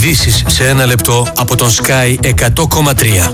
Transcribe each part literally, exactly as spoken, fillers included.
Ειδήσεις σε ένα λεπτό από τον Sky εκατό κόμμα τρία.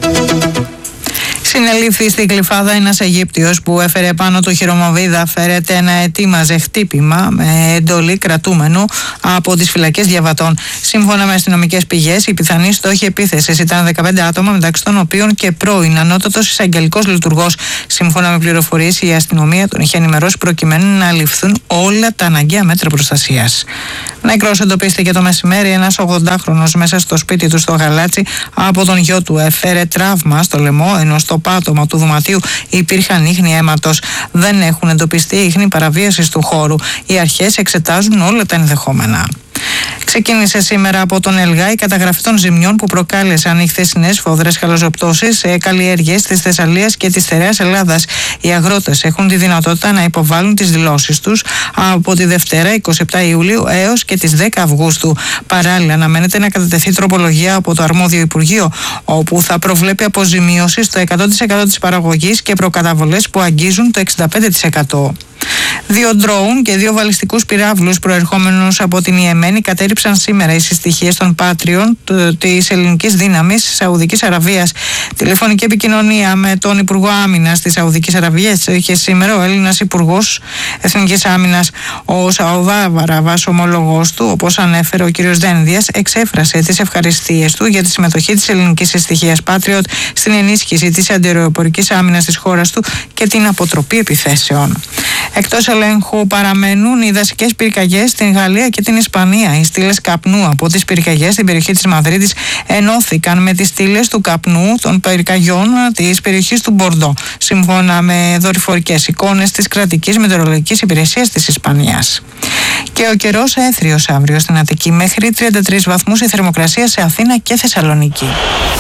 Συνελήφθη στην Γλυφάδα ένας Αιγύπτιος που έφερε πάνω του χειρομοβίδα. Φέρεται να ετοίμαζε χτύπημα με εντολή κρατούμενου από τις φυλακές διαβατών. Σύμφωνα με αστυνομικές πηγές, οι πιθανοί στόχοι επίθεσης ήταν δεκαπέντε άτομα, μεταξύ των οποίων και πρώην ανώτατος εισαγγελικός λειτουργός. Σύμφωνα με πληροφορίες, η αστυνομία τον είχε ενημερώσει προκειμένου να ληφθούν όλα τα αναγκαία μέτρα προστασίας. Νεκρός εντοπίστηκε το μεσημέρι ένας ογδοντάχρονος μέσα στο σπίτι του στο Γαλάτσι από τον γιο του. Έφερε τραύμα στο λαιμό, ενώ στο πάτωμα του δωματίου υπήρχαν ίχνη αίματος. Δεν έχουν εντοπιστεί ίχνη παραβίασης του χώρου. Οι αρχές εξετάζουν όλα τα ενδεχόμενα. Ξεκίνησε σήμερα από τον ΕΛΓΑ η καταγραφή των ζημιών που προκάλεσαν οι χθεσινές φόδρες χαλαζοπτώσεις σε καλλιέργειες της Θεσσαλίας και της Στερεάς Ελλάδας. Οι αγρότες έχουν τη δυνατότητα να υποβάλουν τις δηλώσεις τους από τη Δευτέρα εικοστή εβδόμη Ιουλίου έως και τις δέκα Αυγούστου. Παράλληλα, αναμένεται να κατατεθεί τροπολογία από το αρμόδιο Υπουργείο, όπου θα προβλέπει αποζημίωση στο εκατό τοις εκατό της παραγωγής και προκαταβολές που αγγίζουν το εξήντα πέντε τοις εκατό. Δύο ντρόουν και δύο βαλιστικούς πυράβλους προερχόμενους από την Ιεμένη κατέριψαν σήμερα οι συστοιχίες των Πάτριων της ελληνικής δύναμης της Σαουδικής Αραβίας. Τηλεφωνική επικοινωνία με τον Υπουργό Άμυνας της Σαουδικής Αραβίας είχε σήμερα ο Έλληνας Υπουργός Εθνικής Άμυνας. Ο Σαουδάβαραβας ομόλογος του, όπως ανέφερε ο κ. Δένδιας, εξέφρασε τις ευχαριστίες του για τη συμμετοχή της ελληνικής συστοιχίας Patriot στην ενίσχυση της αντιαεροπορικής άμυνας της χώρας του και την αποτροπή επιθέσεων. Εκτός ελέγχου παραμένουν οι δασικές πυρκαγιές στην Γαλλία και την Ισπανία. Οι στήλες καπνού από τις πυρκαγιές στην περιοχή της Μαδρίτης ενώθηκαν με τις στήλες του καπνού των πυρκαγιών της περιοχής του Μπορντό, σύμφωνα με δορυφορικές εικόνες της κρατικής μετεωρολογικής υπηρεσίας της Ισπανίας. Και ο καιρός έθριος αύριο στην Αττική, μέχρι τριάντα τρεις βαθμούς η θερμοκρασία σε Αθήνα και Θεσσαλονίκη.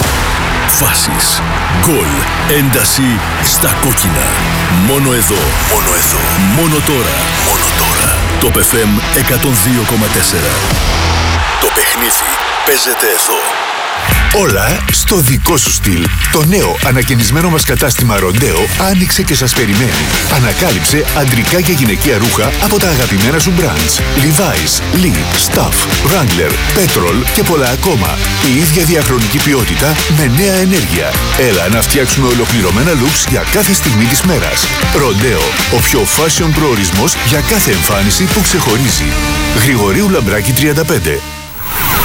Φάσεις, γκολ, ένταση στα κόκκινα. Μόνο εδώ, μόνο εδώ, μόνο τώρα, μόνο τώρα. Το Π Φ Εμ εκατόν δύο κόμμα τέσσερα. Το παιχνίδι παίζεται εδώ. Όλα στο δικό σου στυλ. Το νέο ανακαινισμένο μας κατάστημα Ροντέο άνοιξε και σας περιμένει. Ανακάλυψε αντρικά και γυναικεία ρούχα από τα αγαπημένα σου brands. Levi's, Lee, Stuff, Wrangler, Petrol και πολλά ακόμα. Η ίδια διαχρονική ποιότητα με νέα ενέργεια. Έλα να φτιάξουμε ολοκληρωμένα looks για κάθε στιγμή της μέρας. Ροντέο, ο πιο fashion προορισμός για κάθε εμφάνιση που ξεχωρίζει. Γρηγορίου Λαμπράκη τριάντα πέντε.